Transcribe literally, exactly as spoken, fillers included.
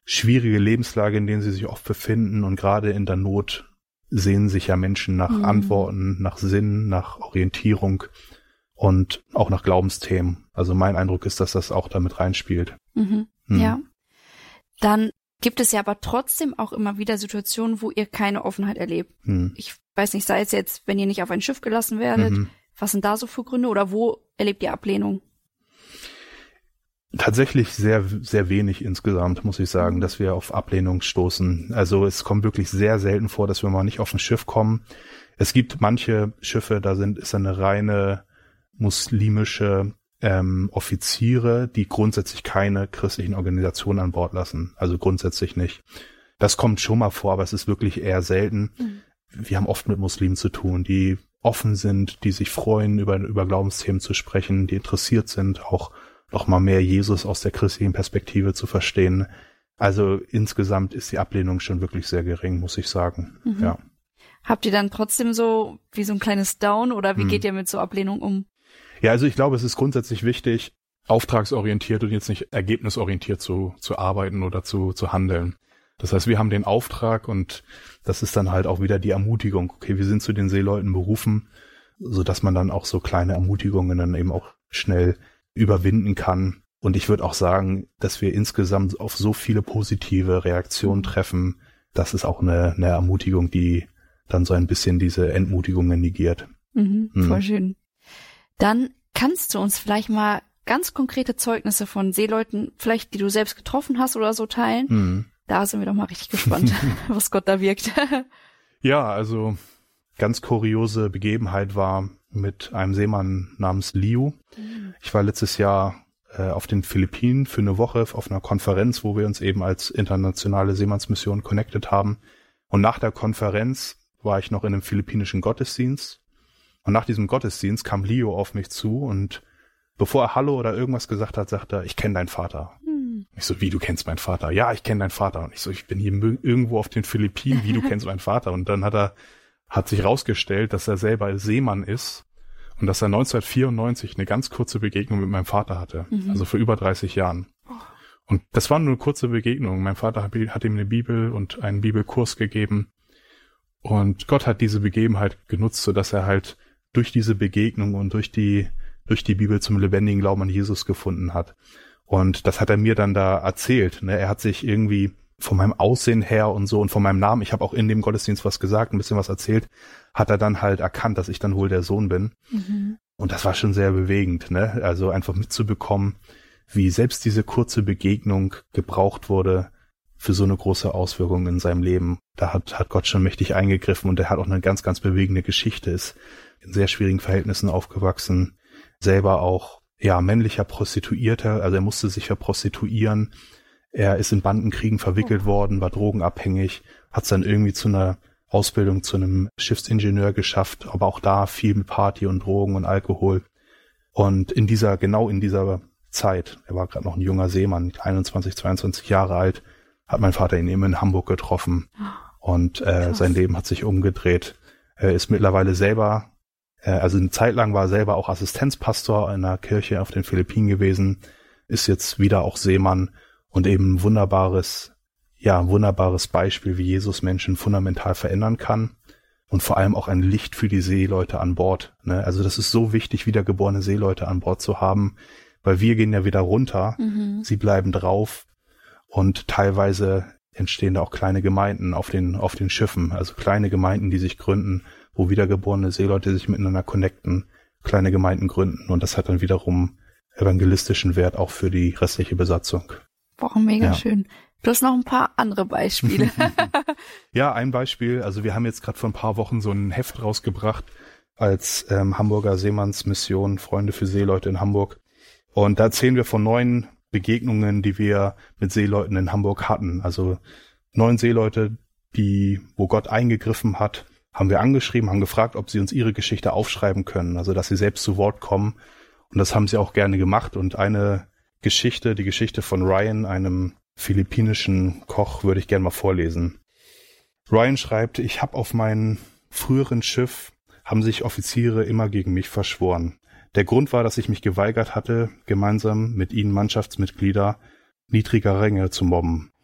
schwierige Lebenslage, in denen sie sich oft befinden, und gerade in der Not sehnen sich ja Menschen nach mhm. Antworten, nach Sinn, nach Orientierung und auch nach Glaubensthemen. Also mein Eindruck ist, dass das auch damit reinspielt. Mhm. Mhm. Ja. Dann gibt es ja aber trotzdem auch immer wieder Situationen, wo ihr keine Offenheit erlebt. Mhm. Ich weiß nicht, sei es jetzt, wenn ihr nicht auf ein Schiff gelassen werdet, mhm. was sind da so für Gründe oder wo erlebt ihr Ablehnung? Tatsächlich sehr, sehr wenig insgesamt, muss ich sagen, dass wir auf Ablehnung stoßen. Also es kommt wirklich sehr selten vor, dass wir mal nicht auf ein Schiff kommen. Es gibt manche Schiffe, da sind ist eine reine muslimische ähm, Offiziere, die grundsätzlich keine christlichen Organisationen an Bord lassen. Also grundsätzlich nicht. Das kommt schon mal vor, aber es ist wirklich eher selten. Mhm. Wir haben oft mit Muslimen zu tun, die offen sind, die sich freuen, über, über Glaubensthemen zu sprechen, die interessiert sind, auch noch mal mehr Jesus aus der christlichen Perspektive zu verstehen. Also insgesamt ist die Ablehnung schon wirklich sehr gering, muss ich sagen. Mhm. Ja. Habt ihr dann trotzdem so wie so ein kleines Down oder wie mhm. geht ihr mit so Ablehnung um? Ja, also ich glaube, es ist grundsätzlich wichtig, auftragsorientiert und jetzt nicht ergebnisorientiert zu, zu arbeiten oder zu, zu handeln. Das heißt, wir haben den Auftrag und das ist dann halt auch wieder die Ermutigung. Okay, wir sind zu den Seeleuten berufen, sodass man dann auch so kleine Ermutigungen dann eben auch schnell überwinden kann. Und ich würde auch sagen, dass wir insgesamt auf so viele positive Reaktionen treffen, das ist auch eine, eine Ermutigung, die dann so ein bisschen diese Entmutigungen negiert. Mhm, mhm. Voll schön. Dann kannst du uns vielleicht mal ganz konkrete Zeugnisse von Seeleuten, vielleicht die du selbst getroffen hast oder so, teilen? Mhm. Da sind wir doch mal richtig gespannt, was Gott da wirkt. Ja, also ganz kuriose Begebenheit war mit einem Seemann namens Liu. Mhm. Ich war letztes Jahr äh, auf den Philippinen für eine Woche auf einer Konferenz, wo wir uns eben als internationale Seemannsmission connected haben. Und nach der Konferenz war ich noch in einem philippinischen Gottesdienst. Und nach diesem Gottesdienst kam Liu auf mich zu und bevor er Hallo oder irgendwas gesagt hat, sagt er, ich kenne deinen Vater. Hm. Ich so, wie, du kennst meinen Vater? Ja, ich kenne deinen Vater. Und ich so, ich bin hier irgendwo auf den Philippinen, wie, du kennst meinen Vater? Und dann hat er, hat sich rausgestellt, dass er selber Seemann ist und dass er neunzehnhundertvierundneunzig eine ganz kurze Begegnung mit meinem Vater hatte. Mhm. Also vor über dreißig Jahren. Und das war nur eine kurze Begegnung. Mein Vater hat, hat ihm eine Bibel und einen Bibelkurs gegeben. Und Gott hat diese Begebenheit genutzt, sodass er halt durch diese Begegnung und durch die durch die Bibel zum lebendigen Glauben an Jesus gefunden hat. Und das hat er mir dann da erzählt. Ne? Er hat sich irgendwie von meinem Aussehen her und so und von meinem Namen, ich habe auch in dem Gottesdienst was gesagt, ein bisschen was erzählt, hat er dann halt erkannt, dass ich dann wohl der Sohn bin. Mhm. Und das war schon sehr bewegend, ne? Also einfach mitzubekommen, wie selbst diese kurze Begegnung gebraucht wurde für so eine große Auswirkung in seinem Leben. Da hat, hat Gott schon mächtig eingegriffen und er hat auch eine ganz, ganz bewegende Geschichte, ist in sehr schwierigen Verhältnissen aufgewachsen, selber auch, ja, männlicher Prostituierter, also er musste sich ja prostituieren, er ist in Bandenkriegen verwickelt oh. worden, war drogenabhängig, hat es dann irgendwie zu einer Ausbildung zu einem Schiffsingenieur geschafft, aber auch da viel mit Party und Drogen und Alkohol. Und in dieser, genau in dieser Zeit, er war gerade noch ein junger Seemann, einundzwanzig, zweiundzwanzig Jahre alt, hat mein Vater ihn eben in Hamburg getroffen und äh, sein Leben hat sich umgedreht. Er ist mittlerweile selber, äh, also eine Zeit lang war er selber auch Assistenzpastor in einer Kirche auf den Philippinen gewesen, ist jetzt wieder auch Seemann und eben ein wunderbares, ja, ein wunderbares Beispiel, wie Jesus Menschen fundamental verändern kann und vor allem auch ein Licht für die Seeleute an Bord. Ne? Also das ist so wichtig, wiedergeborene Seeleute an Bord zu haben, weil wir gehen ja wieder runter, mhm. sie bleiben drauf. Und teilweise entstehen da auch kleine Gemeinden auf den auf den Schiffen, also kleine Gemeinden, die sich gründen, wo wiedergeborene Seeleute sich miteinander connecten, kleine Gemeinden gründen. Und das hat dann wiederum evangelistischen Wert auch für die restliche Besatzung. Boah, mega ja. schön. Du hast noch ein paar andere Beispiele. Ja, ein Beispiel. Also wir haben jetzt gerade vor ein paar Wochen so ein Heft rausgebracht als ähm, Hamburger Seemannsmission, Freunde für Seeleute in Hamburg. Und da erzählen wir von neun Begegnungen, die wir mit Seeleuten in Hamburg hatten. Also neun Seeleute, die, wo Gott eingegriffen hat, haben wir angeschrieben, haben gefragt, ob sie uns ihre Geschichte aufschreiben können, also dass sie selbst zu Wort kommen. Und das haben sie auch gerne gemacht. Und eine Geschichte, die Geschichte von Ryan, einem philippinischen Koch, würde ich gerne mal vorlesen. Ryan schreibt, ich habe auf meinem früheren Schiff, haben sich Offiziere immer gegen mich verschworen. Der Grund war, dass ich mich geweigert hatte, gemeinsam mit ihnen Mannschaftsmitglieder niedriger Ränge zu mobben.